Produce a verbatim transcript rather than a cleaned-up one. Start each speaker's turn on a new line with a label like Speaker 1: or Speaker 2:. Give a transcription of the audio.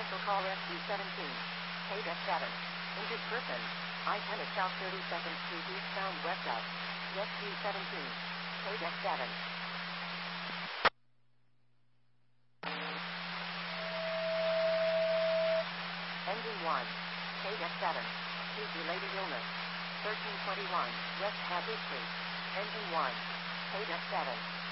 Speaker 1: Cancel call S D seventeen. Paid F seven. Injured person. I ten is South thirty-second Street eastbound west up. S D seventeen. Paid F seven. Engine one. Paid F seven. Heat-related illness. thirteen twenty-one. West Hadley Street. Engine one. Paid F seven.